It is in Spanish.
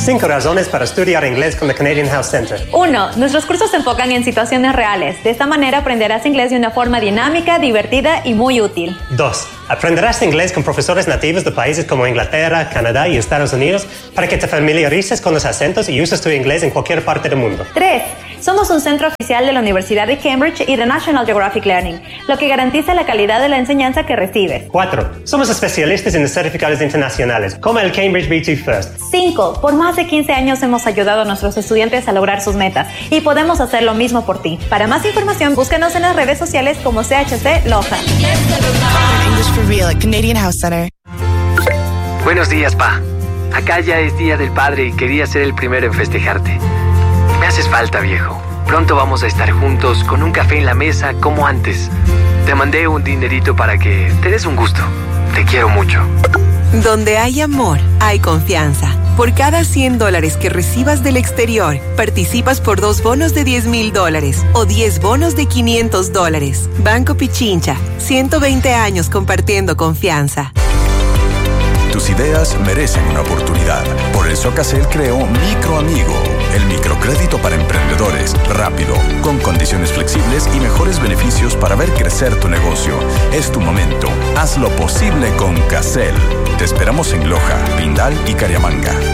5 razones para estudiar inglés con The Canadian House Center. 1. Nuestros cursos se enfocan en situaciones reales. De esta manera aprenderás inglés de una forma dinámica, divertida y muy útil. 2. Aprenderás inglés con profesores nativos de países como Inglaterra, Canadá y Estados Unidos para que te familiarices con los acentos y uses tu inglés en cualquier parte del mundo. 3. Somos un centro oficial de la Universidad de Cambridge y de National Geographic Learning, lo que garantiza la calidad de la enseñanza que recibes. 4. Somos especialistas en los certificados internacionales, como el Cambridge B2 First. 5. Por más de 15 años hemos ayudado a nuestros estudiantes a lograr sus metas y podemos hacer lo mismo por ti. Para más información, búscanos en las redes sociales como CHC Loja. English for Real at Canadian House Center. Buenos días, pa. Acá ya es Día del Padre y quería ser el primero en festejarte. Me haces falta, viejo. Pronto vamos a estar juntos con un café en la mesa como antes. Te mandé un dinerito para que te des un gusto. Te quiero mucho. Donde hay amor, hay confianza. Por cada $100 que recibas del exterior, participas por 2 bonos de $10,000 o 10 bonos de $500. Banco Pichincha, 120 años compartiendo confianza. Tus ideas merecen una oportunidad. Por eso Cacel creó Microamigo, el microcrédito para emprendedores, rápido, con condiciones flexibles y mejores beneficios para ver crecer tu negocio. Es tu momento. Haz lo posible con Cacel. Te esperamos en Loja, Pindal y Cariamanga.